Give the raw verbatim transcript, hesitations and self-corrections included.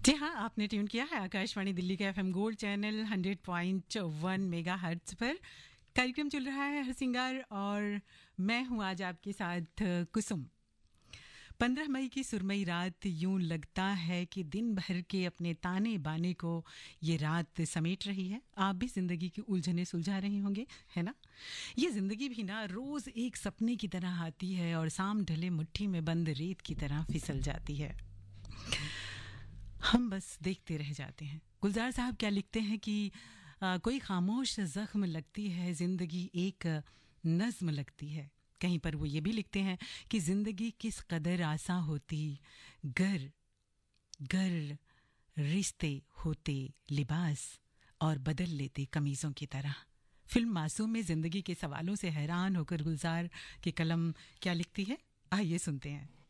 जी हाँ, आपने ट्यून किया है आकाशवाणी दिल्ली के FM gold channel hundred point one mega hertz पर। कार्यक्रम चल रहा है हर सिंगार और मैं हूँ आज आपके साथ कुसुम। पंद्रह मई की सुरमई रात, यूं लगता है कि दिन भर के अपने ताने बाने को ये रात समेट रही है। आप भी जिंदगी की उलझने सुलझा रहे होंगे, है ना? ये जिंदगी भी ना रोज एक सपने की तरह आती है और शाम ढले मुट्ठी में बंद रेत की तरह फिसल जाती है। हम बस देखते रह जाते हैं। गुलजार साहब क्या लिखते हैं कि आ, कोई खामोश जख्म लगती है जिंदगी, एक नज्म लगती है। कहीं पर वो ये भी लिखते हैं कि जिंदगी किस कदर आसा होती, गर गर रिश्ते होते लिबास और बदल लेते कमीजों की तरह। फिल्म मासूम में जिंदगी के सवालों से हैरान होकर गुलजार की कलम क्या लिखती है, आइए सुनते हैं।